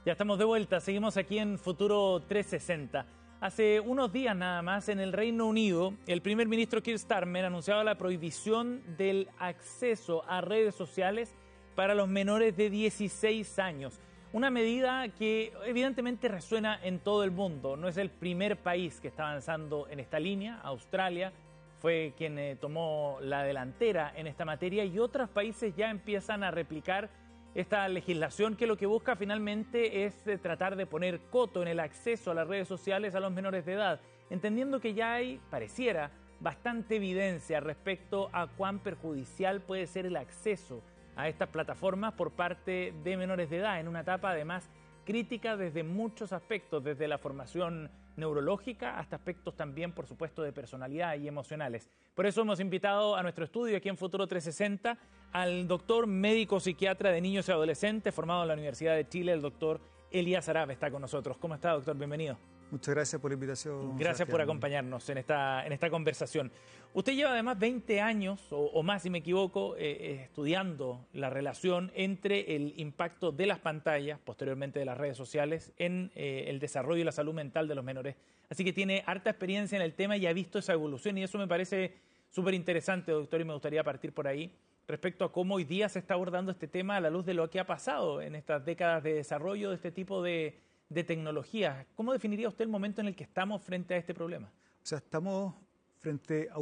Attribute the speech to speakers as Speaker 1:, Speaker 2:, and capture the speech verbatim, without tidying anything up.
Speaker 1: Ya estamos de vuelta, seguimos aquí en Futuro trescientos sesenta. Hace unos días nada más, en el Reino Unido, el primer ministro Keir Starmer anunciaba la prohibición del acceso a redes sociales para los menores de dieciséis años. Una medida que evidentemente resuena en todo el mundo. No es el primer país que está avanzando en esta línea. Australia fue quien eh, tomó la delantera en esta materia y otros países ya empiezan a replicar esta legislación que lo que busca finalmente es eh, tratar de poner coto en el acceso a las redes sociales a los menores de edad, entendiendo que ya hay, pareciera, bastante evidencia respecto a cuán perjudicial puede ser el acceso a estas plataformas por parte de menores de edad, en una etapa además crítica desde muchos aspectos, desde la formación neurológica hasta aspectos también, por supuesto, de personalidad y emocionales. Por eso hemos invitado a nuestro estudio aquí en Futuro trescientos sesenta al doctor médico psiquiatra de niños y adolescentes formado en la Universidad de Chile, el doctor Elías Arab está con nosotros. ¿Cómo está, doctor? Bienvenido.
Speaker 2: Muchas gracias por la invitación.
Speaker 1: Gracias
Speaker 2: Sebastián.
Speaker 1: por acompañarnos en esta, en esta conversación. Usted lleva además veinte años, o, o más si me equivoco, eh, eh, estudiando la relación entre el impacto de las pantallas, posteriormente de las redes sociales, en eh, el desarrollo y la salud mental de los menores. Así que tiene harta experiencia en el tema y ha visto esa evolución y eso me parece súper interesante, doctor, y me gustaría partir por ahí respecto a cómo hoy día se está abordando este tema a la luz de lo que ha pasado en estas décadas de desarrollo de este tipo de de tecnología. ¿Cómo definiría usted el momento en el que estamos frente a este problema?
Speaker 2: O sea, estamos frente a